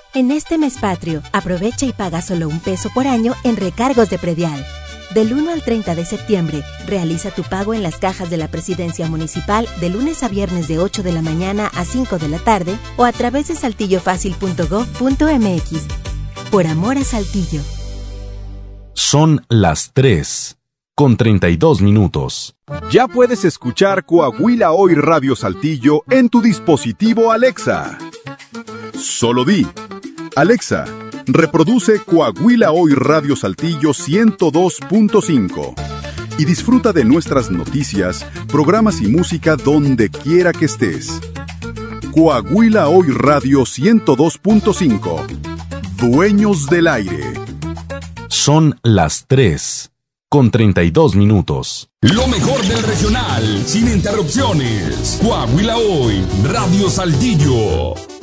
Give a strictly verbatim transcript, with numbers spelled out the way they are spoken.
En este mes patrio, aprovecha y paga solo un peso por año en recargos de predial. Del uno al treinta de septiembre, realiza tu pago en las cajas de la Presidencia Municipal de lunes a viernes de ocho de la mañana a cinco de la tarde o a través de saltillo fácil punto gob punto mx. Por amor a Saltillo. Son las tres, con treinta y dos minutos. Ya puedes escuchar Coahuila Hoy Radio Saltillo en tu dispositivo Alexa. Solo di: Alexa, reproduce Coahuila Hoy Radio Saltillo ciento dos punto cinco y disfruta de nuestras noticias, programas y música donde quiera que estés. Coahuila Hoy Radio ciento dos punto cinco. Dueños del aire. Son las tres, con treinta y dos minutos. Lo mejor del regional, sin interrupciones. Coahuila Hoy Radio Saltillo.